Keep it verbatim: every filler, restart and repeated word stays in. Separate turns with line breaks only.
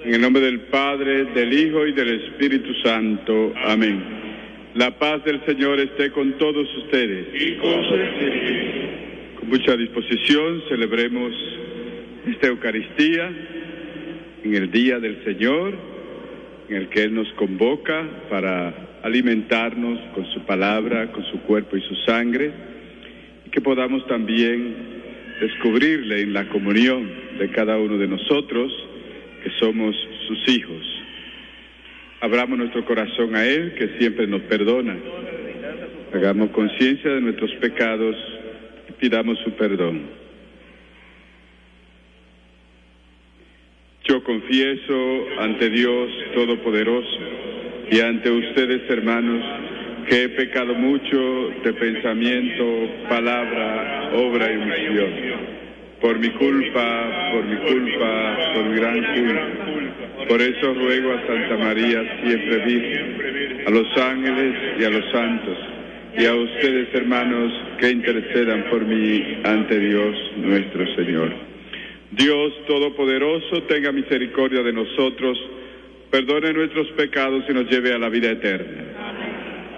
En el nombre del Padre, del Hijo y del Espíritu Santo. Amén. La paz del Señor esté con todos ustedes.
Y con su espíritu.
Con mucha disposición celebremos esta Eucaristía en el Día del Señor, en el que Él nos convoca para alimentarnos con su palabra, con su cuerpo y su sangre, y que podamos también descubrirle en la comunión de cada uno de nosotros que somos sus hijos. Abramos nuestro corazón a Él, que siempre nos perdona. Hagamos conciencia de nuestros pecados y pidamos su perdón. Yo confieso ante Dios Todopoderoso y ante ustedes, hermanos, que he pecado mucho de pensamiento, palabra, obra y omisión. Por mi culpa, por mi culpa, por mi gran culpa. Por eso ruego a Santa María, siempre Virgen, a los ángeles y a los santos, y a ustedes, hermanos, que intercedan por mí ante Dios nuestro Señor. Dios Todopoderoso, tenga misericordia de nosotros, perdone nuestros pecados y nos lleve a la vida eterna.